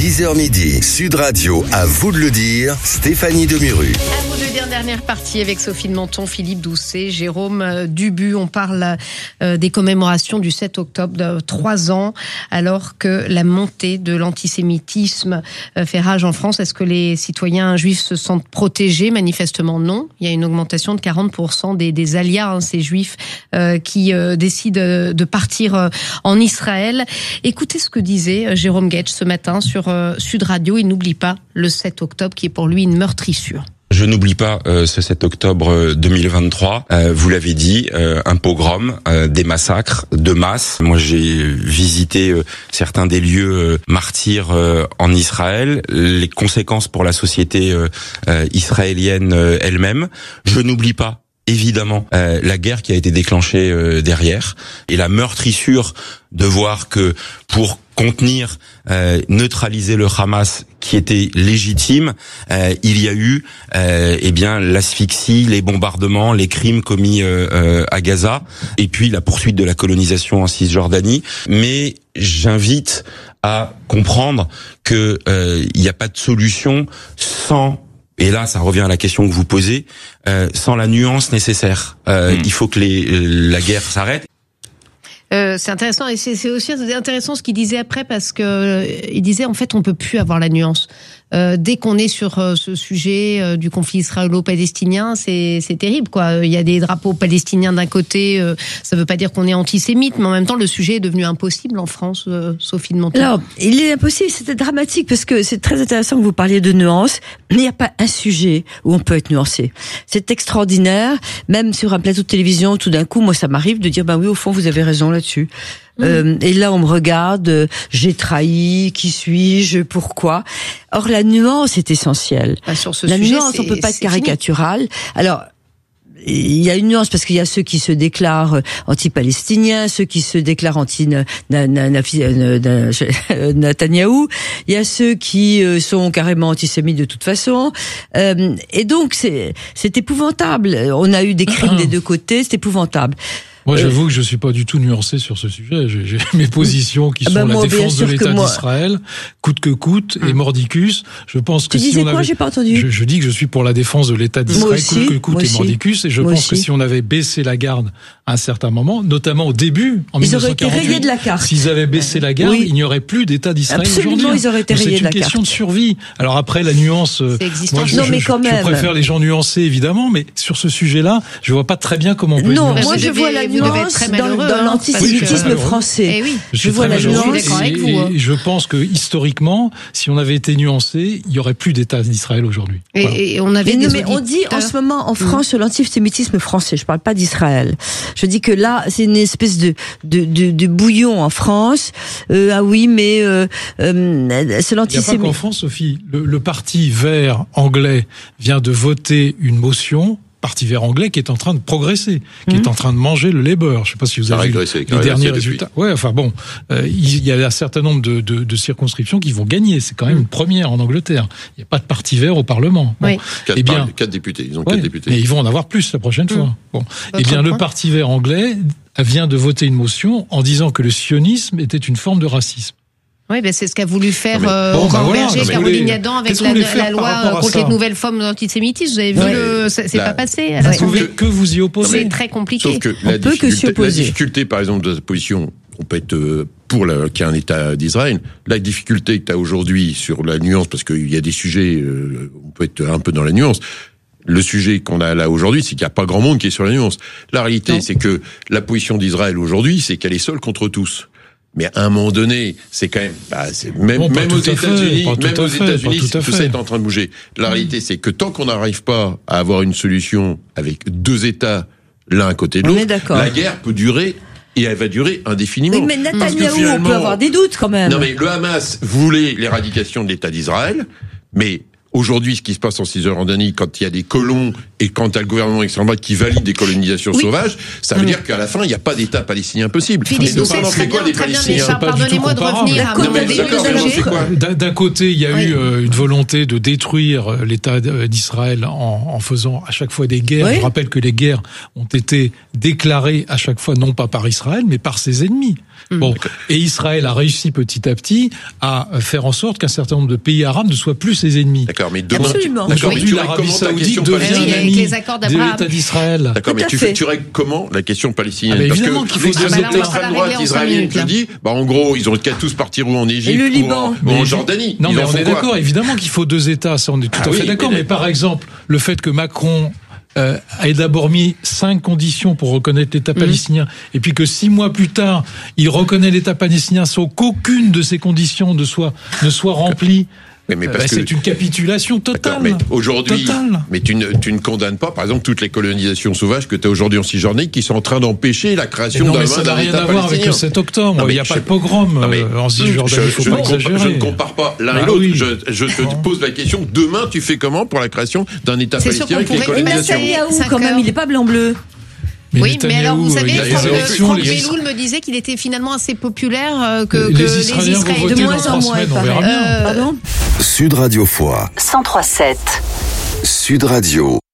10h midi, Sud Radio, à vous de le dire, Stéphanie Demuru. À vous de le dire, dernière partie avec Sophie de Menton, Philippe Doucet, Jérôme Dubu. On parle des commémorations du 7 octobre de 3 ans, alors que la montée de l'antisémitisme fait rage en France. Est-ce que les citoyens juifs se sentent protégés? Manifestement non. Il y a une augmentation de 40% des alias, ces juifs qui décident de partir en Israël. Écoutez ce que disait Jérôme Guetsch ce matin sur Sud Radio. Il n'oublie pas le 7 octobre qui est pour lui une meurtrissure. Je n'oublie pas ce 7 octobre 2023. Vous l'avez dit, un pogrom, des massacres de masse. Moi, j'ai visité certains des lieux martyrs en Israël, les conséquences pour la société israélienne elle-même. Je n'oublie pas évidemment la guerre qui a été déclenchée derrière et la meurtrissure de voir que pour contenir, neutraliser le Hamas qui était légitime, il y a eu l'asphyxie, les bombardements, les crimes commis à Gaza et puis la poursuite de la colonisation en Cisjordanie. Mais j'invite à comprendre que il n'y a pas de solution sans, et là, ça revient à la question que vous posez, sans la nuance nécessaire. Il faut que la guerre s'arrête. C'est intéressant, et c'est aussi intéressant ce qu'il disait après, parce que il disait en fait on peut plus avoir la nuance. Dès qu'on est sur ce sujet du conflit israélo-palestinien, c'est terrible, quoi. Il y a des drapeaux palestiniens d'un côté, ça veut pas dire qu'on est antisémite, mais en même temps le sujet est devenu impossible en France, Sophie de Menton. Alors, il est impossible, c'était dramatique, parce que c'est très intéressant que vous parliez de nuances, mais il n'y a pas un sujet où on peut être nuancé. C'est extraordinaire, même sur un plateau de télévision, tout d'un coup, moi ça m'arrive de dire, oui, au fond, vous avez raison là-dessus. Et là, on me regarde, j'ai trahi, qui suis-je, pourquoi? Or, la nuance est essentielle. Sur ce la sujet, nuance, on peut pas être caricatural. Fini. Alors, il y a une nuance parce qu'il y a ceux qui se déclarent anti-palestiniens, ceux qui se déclarent anti-Netanyahou, il y a ceux qui sont carrément antisémites de toute façon. Et donc, c'est épouvantable. On a eu des crimes des deux côtés, c'est épouvantable. Moi, j'avoue que je suis pas du tout nuancé sur ce sujet. J'ai mes positions qui sont la défense de l'État d'Israël, coûte que coûte, et mordicus. Je pense que si on avait... j'ai pas entendu. Je dis que je suis pour la défense de l'État d'Israël, coûte que coûte, et mordicus. Et je pense que si on avait baissé la garde à un certain moment, notamment au début, en 1948, ils auraient été rayés de la carte. S'ils avaient baissé la garde, il n'y aurait plus d'État d'Israël aujourd'hui. Absolument, ils auraient été rayés de la carte. C'est une question de survie. Alors après, la nuance, moi, je préfère les gens nuancés, évidemment, mais sur ce sujet-là, je vois pas très bien comment on peut nuancer. Moi, je vois la nuance dans l'antisémitisme français. Je vois la nuance. Et je pense que historiquement, si on avait été nuancé, il y aurait plus d'État d'Israël aujourd'hui. Et on avait mais on dit en ce moment en France l'antisémitisme français. Je parle pas d'Israël. Je dis que là, c'est une espèce de bouillon en France. C'est l'antisémitisme. Il n'y a pas qu'en France, Sophie. Le parti vert anglais vient de voter une motion. Parti vert anglais qui est en train de progresser, qui est en train de manger le Labour. Je ne sais pas si vous avez vu les derniers résultats. Ouais, enfin bon, il y a un certain nombre de circonscriptions qui vont gagner. C'est quand même une première en Angleterre. Il n'y a pas de parti vert au Parlement. Bon. Oui. 4 députés. Ils ont 4 députés. Mais ils vont en avoir plus la prochaine fois. Bon. Eh bien, le parti vert anglais vient de voter une motion en disant que le sionisme était une forme de racisme. Oui, c'est ce qu'a voulu faire Aurore Berger, Caroline Yadan avec la loi contre les nouvelles formes d'antisémitisme. Vous avez vu, c'est pas passé. Que vous y opposez. C'est très compliqué. Sauf que la difficulté, par exemple, de la position, on peut être pour qu'il y ait un État d'Israël. La difficulté que tu as aujourd'hui sur la nuance, parce qu'il y a des sujets, on peut être un peu dans la nuance. Le sujet qu'on a là aujourd'hui, c'est qu'il n'y a pas grand monde qui est sur la nuance. La réalité, c'est que la position d'Israël aujourd'hui, c'est qu'elle est seule contre tous. Mais à un moment donné, c'est quand même, même aux États-Unis, tout ça est en train de bouger. La réalité, c'est que tant qu'on n'arrive pas à avoir une solution avec 2 États l'un à côté de l'autre, la guerre peut durer. Et elle va durer indéfiniment. Oui, mais Netanyahou, on peut avoir des doutes quand même. Non, mais le Hamas voulait l'éradication de l'État d'Israël, mais aujourd'hui, ce qui se passe en Cisjordanie, quand il y a des colons et quand tu as le gouvernement extrême droite qui valide des colonisations sauvages, ça veut dire qu'à la fin, il n'y a pas d'État palestinien possible. Philippe Doucet, très bien, pardonnez-moi de revenir à D'un côté, il y a eu une volonté de détruire l'État d'Israël en faisant à chaque fois des guerres. Je rappelle que les guerres ont été déclarées à chaque fois non pas par Israël, mais par ses ennemis. Bon, et Israël a réussi petit à petit à faire en sorte qu'un certain nombre de pays arabes ne soient plus ses ennemis. D'accord, mais demain, aujourd'hui, l'Arabie Saoudite devient un ami de l'État d'Israël. D'accord, mais tu règles comment la question palestinienne? Parce que l'extrême droite israélienne te dit, en gros, ils ont qu'à tous partir ou en Égypte ou en Jordanie. Non, mais on est d'accord, évidemment qu'il faut 2 États, ça on est tout à fait d'accord. Mais par exemple, le fait que Macron a d'abord mis 5 conditions pour reconnaître l'État palestinien, et puis que 6 mois plus tard, il reconnaît l'État palestinien sans qu'aucune de ces conditions ne soit remplie. Mais c'est une capitulation totale. Mais aujourd'hui, mais tu ne condamnes pas, par exemple, toutes les colonisations sauvages que tu as aujourd'hui en Cisjordanie qui sont en train d'empêcher la création d'un État palestinien. Ça n'a rien à voir avec le 7 octobre. Il n'y a pas de pogrom en Cisjordanie. Je ne compare pas l'un et l'autre. Je te pose la question, demain, tu fais comment pour la création d'un État palestinien avec les colonisations? Quand même, il n'est pas blanc-bleu. Oui, mais alors vous savez, Franck Belloul me disait qu'il était finalement assez populaire que les Israéliens vont voter dans 3 semaines, on verra bien. Sud Radio Foix 103.7 Sud Radio.